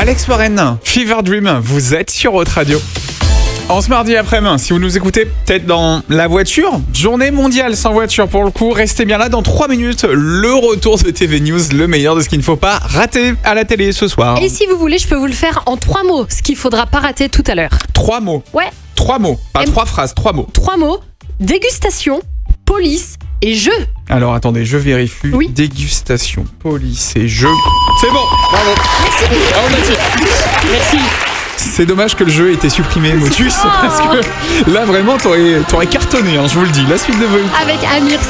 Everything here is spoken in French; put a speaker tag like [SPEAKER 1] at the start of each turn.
[SPEAKER 1] Alex Warren, Fever Dream, vous êtes sur Haute Radio. En ce mardi après-midi, si vous nous écoutez peut-être dans la voiture, journée mondiale sans voiture pour le coup, restez bien là dans 3 minutes, le retour de TV News, le meilleur de ce qu'il ne faut pas rater à la télé ce soir.
[SPEAKER 2] Et si vous voulez, je peux vous le faire en 3 mots, ce qu'il faudra pas rater tout à l'heure.
[SPEAKER 1] 3 mots.
[SPEAKER 2] Ouais.
[SPEAKER 1] 3 mots, pas 3 phrases, 3 mots.
[SPEAKER 2] 3 mots, dégustation, police et jeu.
[SPEAKER 1] Alors attendez, je vérifie.
[SPEAKER 2] Oui.
[SPEAKER 1] Dégustation, police et jeu. C'est bon, bravo. Bravo Mathilde.
[SPEAKER 2] Merci.
[SPEAKER 1] C'est dommage que le jeu ait été supprimé, Motus, parce que là vraiment t'aurais cartonné, hein, je vous le dis. La suite de vos...
[SPEAKER 2] Avec Amir.